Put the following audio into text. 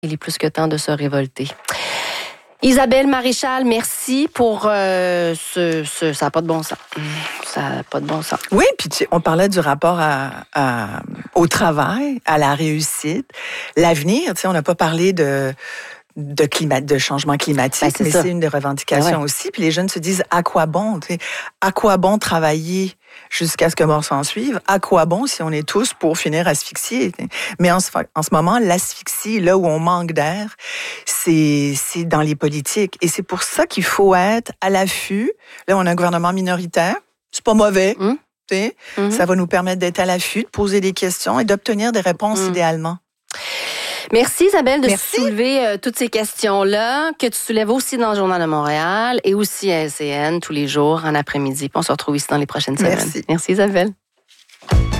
Il est plus que temps de se révolter. Isabelle Maréchal, merci pour ça n'a pas de bon sens. Ça n'a pas de bon sens. Oui, puis on parlait du rapport au travail, à la réussite, l'avenir. On n'a pas parlé de changement climatique, mais c'est une des revendications aussi. Puis les jeunes se disent, à quoi bon? À quoi bon travailler jusqu'à ce que mort s'en suive? À quoi bon si on est tous pour finir asphyxiés? Mais en ce moment, l'asphyxie, là où on manque d'air, c'est dans les politiques. Et c'est pour ça qu'il faut être à l'affût. Là, on a un gouvernement minoritaire. C'est pas mauvais. Ça va nous permettre d'être à l'affût, de poser des questions et d'obtenir des réponses idéalement. Merci Isabelle de soulever toutes ces questions-là, que tu soulèves aussi dans le Journal de Montréal et aussi à LCN tous les jours en après-midi. Puis on se retrouve ici dans les prochaines semaines. Merci. Merci Isabelle.